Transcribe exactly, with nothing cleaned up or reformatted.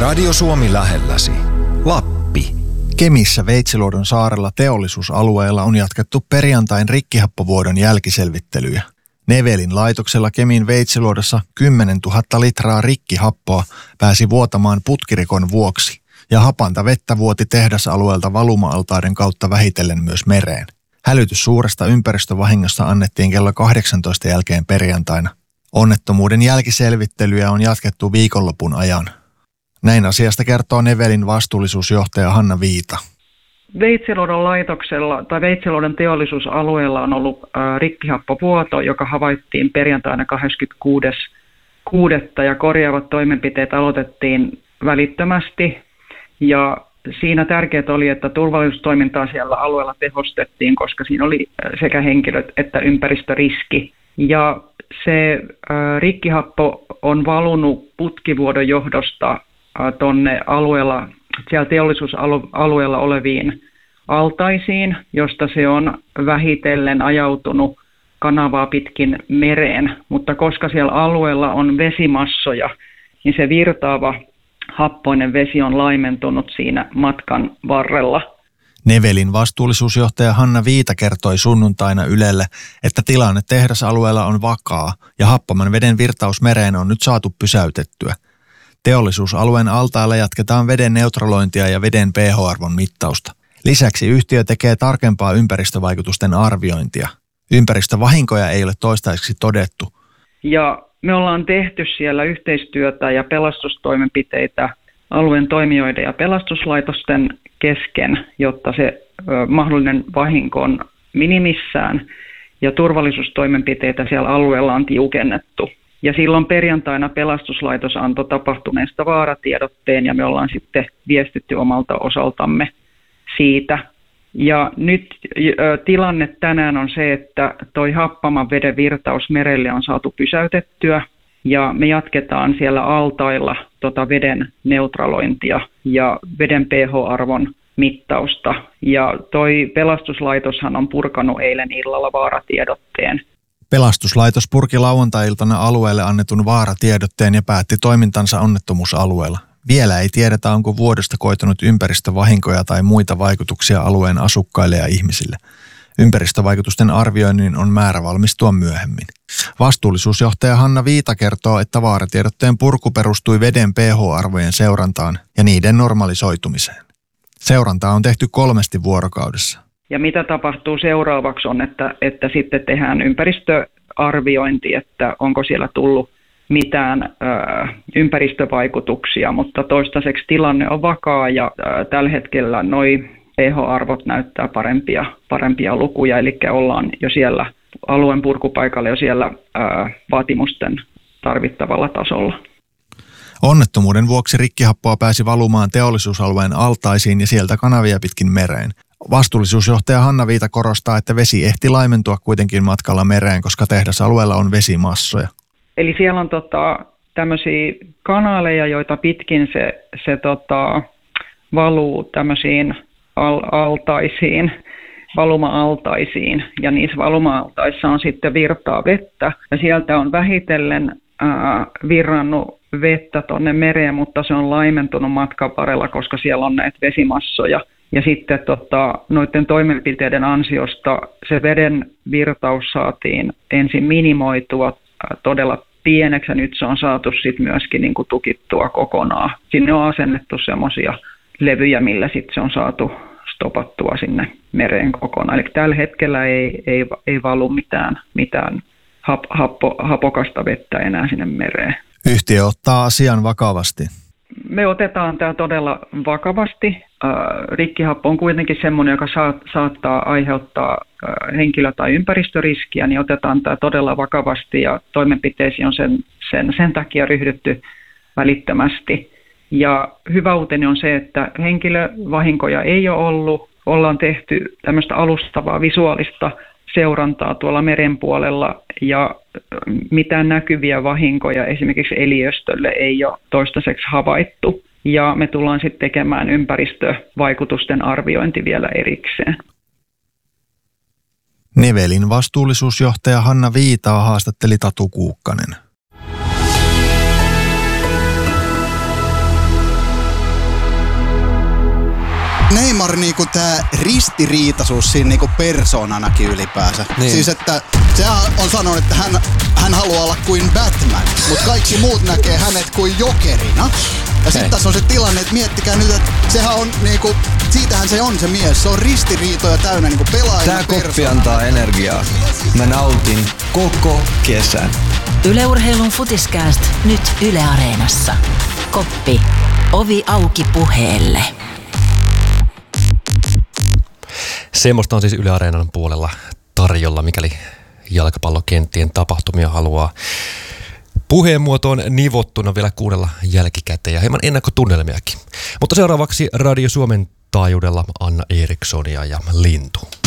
Radio Suomi lähelläsi. Lappi. Kemissä Veitsiluodon saarella teollisuusalueella on jatkettu perjantain rikkihappovuodon jälkiselvittelyjä. Nevelin laitoksella Kemin Veitsiluodossa kymmenentuhatta litraa rikkihappoa pääsi vuotamaan putkirikon vuoksi, ja hapanta vettä vuoti tehdasalueelta valuma-altaiden kautta vähitellen myös mereen. Hälytys suuresta ympäristövahingosta annettiin kello kahdeksantoista jälkeen perjantaina. Onnettomuuden jälkiselvittelyjä on jatkettu viikonlopun ajan. Näin asiasta kertoo Nevelin vastuullisuusjohtaja Hanna Viita. Veitsiluodon laitoksella tai Veitsiluodon teollisuusalueella on ollut äh, rikkihappovuoto, joka havaittiin perjantaina kahdeskymmeneskuudes kuudetta ja korjaavat toimenpiteet aloitettiin välittömästi. Ja siinä tärkeää oli, että turvallisuustoimintaa siellä alueella tehostettiin, koska siinä oli sekä henkilöt että ympäristöriski. Ja se äh, rikkihappo on valunut putkivuodon johdosta äh, tuonne alueella, siellä teollisuusalueella oleviin altaisiin, josta se on vähitellen ajautunut kanavaa pitkin mereen. Mutta koska siellä alueella on vesimassoja, niin se virtaava happoinen vesi on laimentunut siinä matkan varrella. Nevelin vastuullisuusjohtaja Hanna Viita kertoi sunnuntaina Ylelle, että tilanne tehdasalueella on vakaa ja happaman veden virtaus mereen on nyt saatu pysäytettyä. Teollisuusalueen altaalla jatketaan veden neutralointia ja veden pH-arvon mittausta. Lisäksi yhtiö tekee tarkempaa ympäristövaikutusten arviointia. Ympäristövahinkoja ei ole toistaiseksi todettu. Ja me ollaan tehty siellä yhteistyötä ja pelastustoimenpiteitä alueen toimijoiden ja pelastuslaitosten kesken, jotta se ö, mahdollinen vahinko on minimissään ja turvallisuustoimenpiteitä siellä alueella on tiukennettu. Ja silloin perjantaina pelastuslaitos antoi tapahtuneesta vaaratiedotteen ja me ollaan sitten viestitty omalta osaltamme siitä. Ja nyt ö, tilanne tänään on se, että toi happaman veden virtaus merelle on saatu pysäytettyä ja me jatketaan siellä altailla tota veden neutralointia ja veden pH-arvon mittausta. Ja toi pelastuslaitoshan on purkanut eilen illalla vaaratiedotteen. Pelastuslaitos purki lauantai-iltana alueelle annetun vaaratiedotteen ja päätti toimintansa onnettomuusalueella. Vielä ei tiedetä, onko vuodosta koitunut ympäristövahinkoja tai muita vaikutuksia alueen asukkaille ja ihmisille. Ympäristövaikutusten arvioinnin on määrä valmistua myöhemmin. Vastuullisuusjohtaja Hanna Viita kertoo, että vaaratiedotteen purku perustui veden pH-arvojen seurantaan ja niiden normalisoitumiseen. Seurantaa on tehty kolmesti vuorokaudessa. Ja mitä tapahtuu seuraavaksi on, että, että sitten tehdään ympäristöarviointi, että onko siellä tullut mitään ö, ympäristövaikutuksia, mutta toistaiseksi tilanne on vakaa ja ö, tällä hetkellä noi pH-arvot näyttää parempia, parempia lukuja, eli ollaan jo siellä alueen purkupaikalla jo siellä ö, vaatimusten tarvittavalla tasolla. Onnettomuuden vuoksi rikkihappoa pääsi valumaan teollisuusalueen altaisiin ja sieltä kanavia pitkin mereen. Vastuullisuusjohtaja Hanna Viita korostaa, että vesi ehti laimentua kuitenkin matkalla mereen, koska tehdasalueella on vesimassoja. Eli siellä on tota, tämmöisiä kanaaleja, joita pitkin se, se tota, valuu tämmöisiin al- altaisiin, valuma-altaisiin. Ja niissä valuma-altaissa on sitten virtaa vettä. Ja sieltä on vähitellen ää, virrannut vettä tuonne mereen, mutta se on laimentunut matkan varrella, koska siellä on näitä vesimassoja. Ja sitten tota, noiden toimenpiteiden ansiosta se veden virtaus saatiin ensin minimoitua ää, todella pieneksi ja nyt se on saatu sitten myöskin niin kuin tukittua kokonaan. Sinne on asennettu semmoisia levyjä, millä sitten se on saatu stopattua sinne mereen kokonaan. Eli tällä hetkellä ei, ei, ei valu mitään, mitään hap, happo, hapokasta vettä enää sinne mereen. Yhtiö ottaa asian vakavasti. Me otetaan tämä todella vakavasti. Rikkihappo on kuitenkin semmoinen, joka saattaa aiheuttaa henkilö- tai ympäristöriskiä, niin otetaan tämä todella vakavasti ja toimenpiteisiin on sen, sen, sen takia ryhdytty välittömästi. Ja hyvä uutinen on se, että henkilövahinkoja ei ole ollut. Ollaan tehty tämmöistä alustavaa visuaalista seurantaa tuolla meren puolella ja mitään näkyviä vahinkoja esimerkiksi eliöstölle ei ole toistaiseksi havaittu. Ja me tullaan sitten tekemään ympäristövaikutusten arviointi vielä erikseen. Nevelin vastuullisuusjohtaja Hanna Viitaa haastatteli Tatu Kuukkanen. Neymar niinku tää ristiriitaisuus siinä niinku persoonanakin ylipäänsä. Niin. Siis että sehän on sanonut, että hän, hän haluaa olla kuin Batman, mutta kaikki muut näkee hänet kuin jokerina. Ja sitten tässä on se tilanne, että miettikää nyt, että sehän on niinku, siitähän se on se mies. Se on ristiriitoja täynnä niinku pelaajana. Tää koppi antaa energiaa. Mä nautin koko kesän. Yle Urheilun Futiskääst nyt Yle Areenassa. Koppi. Ovi auki puheelle. Semmoista on siis Yle Areenan puolella tarjolla, mikäli jalkapallokenttien tapahtumia haluaa puheen muotoon nivottuna vielä kuunnella jälkikäteen ja hieman ennakkotunnelmiakin. Mutta seuraavaksi Radio Suomen taajuudella Anna Erikssonia ja Lintu.